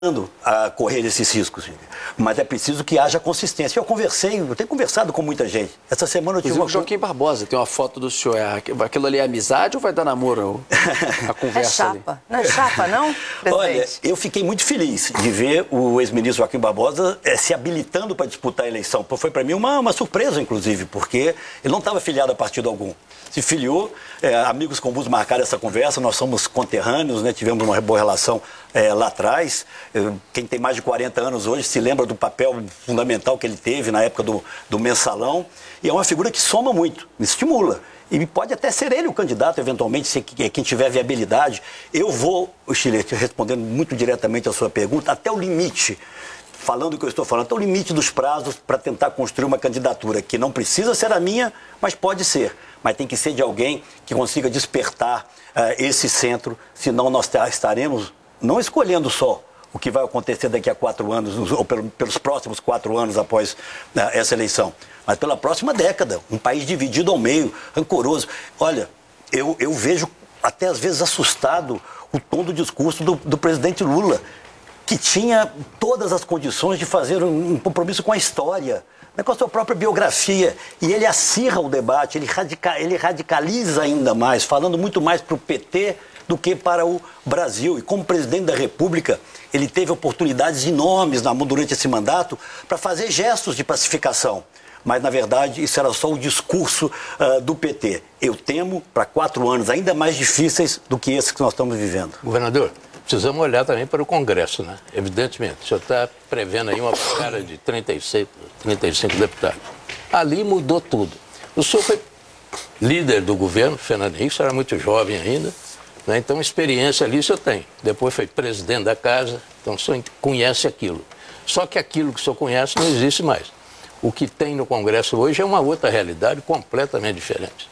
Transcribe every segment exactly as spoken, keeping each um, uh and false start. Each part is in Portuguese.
a correr esses riscos, mas é preciso que haja consistência. Eu conversei, eu tenho conversado com muita gente. Essa semana eu tive uma... O Joaquim Barbosa tem uma foto do senhor. Aquilo ali é amizade ou vai dar namoro? A conversa é chapa. Ali? Não é chapa, não, presidente? Olha, eu fiquei muito feliz de ver o ex-ministro Joaquim Barbosa é, se habilitando para disputar a eleição. Foi para mim uma, uma surpresa, inclusive, porque ele não estava filiado a partido algum. Se filiou, é, amigos comuns marcaram essa conversa, nós somos conterrâneos, né, tivemos uma boa relação é, lá atrás. Quem tem mais de quarenta anos hoje se lembra do papel fundamental que ele teve na época do, do mensalão. E é uma figura que soma muito, me estimula. E pode até ser ele o candidato, eventualmente, se quem tiver viabilidade. Eu vou, Chile, respondendo muito diretamente a sua pergunta, até o limite, falando o que eu estou falando, até o limite dos prazos para tentar construir uma candidatura que não precisa ser a minha, mas pode ser. Mas tem que ser de alguém que consiga despertar uh, esse centro, senão nós estaremos não escolhendo só o que vai acontecer daqui a quatro anos, ou pelo, pelos próximos quatro anos após uh, essa eleição, mas pela próxima década, um país dividido ao meio, rancoroso. Olha, eu, eu vejo até às vezes assustado o tom do discurso do, do presidente Lula, que tinha todas as condições de fazer um, um compromisso com a história, né, com a sua própria biografia, e ele acirra o debate, ele, radica, ele radicaliza ainda mais, falando muito mais para o P T do que para o Brasil. E como presidente da República, ele teve oportunidades enormes na, durante esse mandato para fazer gestos de pacificação. Mas, na verdade, isso era só o discurso uh, do P T. Eu temo para quatro anos ainda mais difíceis do que esses que nós estamos vivendo. Governador, precisamos olhar também para o Congresso, né? Evidentemente. O senhor está prevendo aí uma bancada de trinta e seis, trinta e cinco deputados. Ali mudou tudo. O senhor foi líder do governo, Fernando Henrique, era muito jovem ainda, né? Então experiência ali o senhor tem. Depois foi presidente da casa, então o senhor conhece aquilo. Só que aquilo que o senhor conhece não existe mais. O que tem no Congresso hoje é uma outra realidade completamente diferente.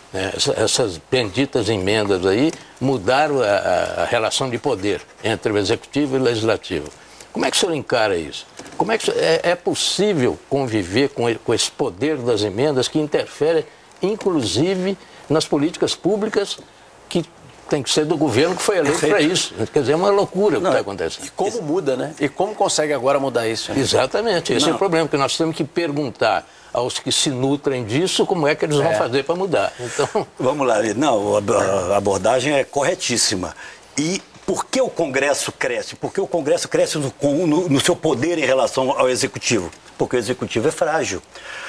Essas benditas emendas aí mudaram a, a relação de poder entre o Executivo e o Legislativo. Como é que o senhor encara isso? Como é que é, é possível conviver com, com esse poder das emendas que interfere, inclusive, nas políticas públicas que tem que ser do governo que foi eleito para isso? Quer dizer, é uma loucura o que está acontecendo. E como muda, né? E como consegue agora mudar isso? Né? Exatamente, esse Não. é o problema, porque nós temos que perguntar aos que se nutrem disso, como é que eles vão é. fazer para mudar. Então... Vamos lá, não, a abordagem é corretíssima. E por que o Congresso cresce? Porque o Congresso cresce no, no, no seu poder em relação ao Executivo. Porque o Executivo é frágil.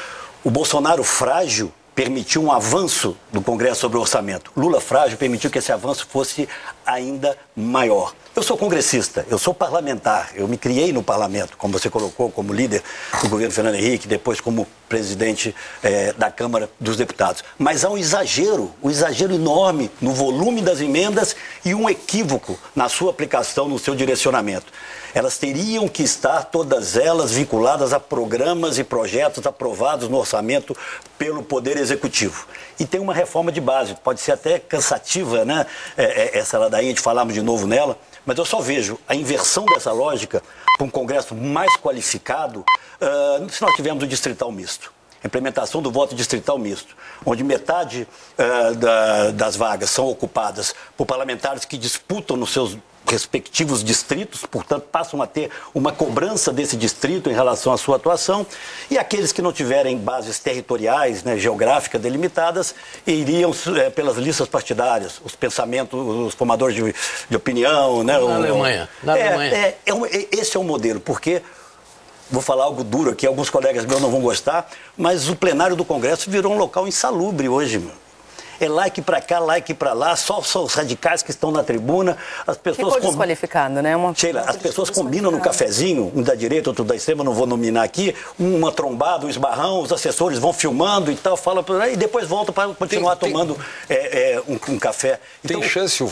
O Bolsonaro frágil permitiu um avanço do Congresso sobre o orçamento. Lula frágil permitiu que esse avanço fosse ainda maior. Eu sou congressista, eu sou parlamentar, eu me criei no parlamento, como você colocou, como líder do governo Fernando Henrique, depois como presidente eh, da Câmara dos Deputados. Mas há um exagero, um exagero enorme no volume das emendas e um equívoco na sua aplicação, no seu direcionamento. Elas teriam que estar, todas elas, vinculadas a programas e projetos aprovados no orçamento pelo Poder Executivo. E tem uma reforma de base, pode ser até cansativa, né? É, é, essa ladainha de falarmos de novo nela, mas eu só vejo a inversão dessa lógica para um Congresso mais qualificado uh, se nós tivermos o distrital misto. A implementação do voto distrital misto, onde metade uh, da, das vagas são ocupadas por parlamentares que disputam nos seus respectivos distritos, portanto, passam a ter uma cobrança desse distrito em relação à sua atuação, e aqueles que não tiverem bases territoriais, né, geográficas delimitadas, iriam é, pelas listas partidárias, os pensamentos, os formadores de, de opinião. Né, na o, Alemanha. Na é, Alemanha. É, é um, é, esse é o modelo, porque, vou falar algo duro aqui, alguns colegas meus não vão gostar, mas o plenário do Congresso virou um local insalubre hoje, meu. É like para cá, like para lá, só são os radicais que estão na tribuna. As pessoas Ficou desqualificado, né? Uma... Sheila, as pessoas combinam no cafezinho, um da direita, outro da extrema, não vou nominar aqui, uma trombada, um esbarrão, os assessores vão filmando e tal, falam, e depois voltam para continuar tem, tomando tem... É, é, um, um café. Tem então, chance o